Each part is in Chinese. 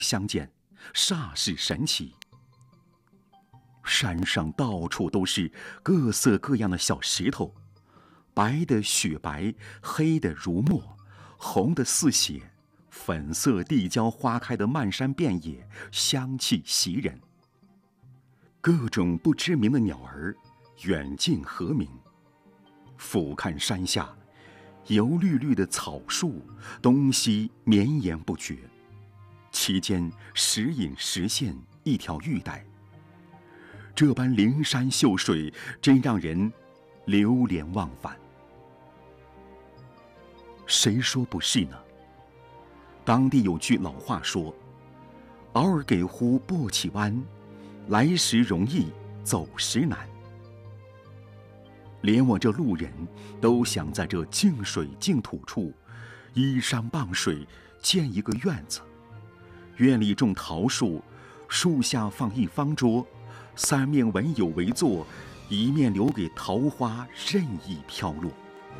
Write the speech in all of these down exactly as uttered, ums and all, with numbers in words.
相见，煞是神奇。山上到处都是各色各样的小石头，白的雪白，黑的如墨，红的似血，粉色地椒花开的漫山遍野，香气袭人。各种不知名的鸟儿远近和鸣。俯瞰山下，油绿绿的草树东西绵延不绝，其间时隐时现一条玉带。这般灵山秀水，真让人流连忘返。谁说不是呢？当地有句老话说：“偶尔给乎簸箕弯，来时容易走时难。”连我这路人都想在这净水净土处依山傍水建一个院子，院里种桃树，树下放一方桌，三面文友围坐，一面留给桃花任意飘落。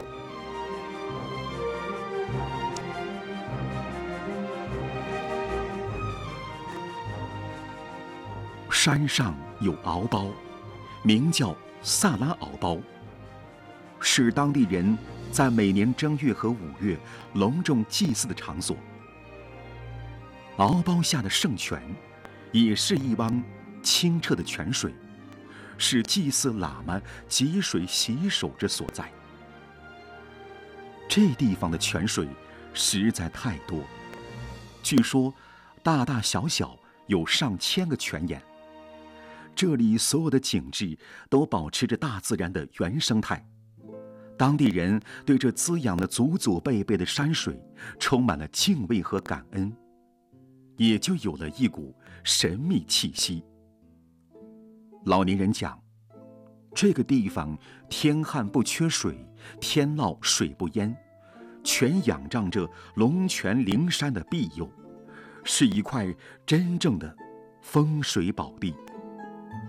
山上有敖包，名叫萨拉敖包，是当地人在每年正月和五月隆重祭祀的场所。敖包下的圣泉，也是一汪清澈的泉水，是祭祀喇嘛汲水洗手之所在。这地方的泉水实在太多，据说大大小小有上千个泉眼。这里所有的景致都保持着大自然的原生态，当地人对这滋养了祖祖辈辈的山水充满了敬畏和感恩，也就有了一股神秘气息。老年人讲，这个地方天旱不缺水，天涝水不淹，全仰仗着龙泉灵山的庇佑，是一块真正的风水宝地。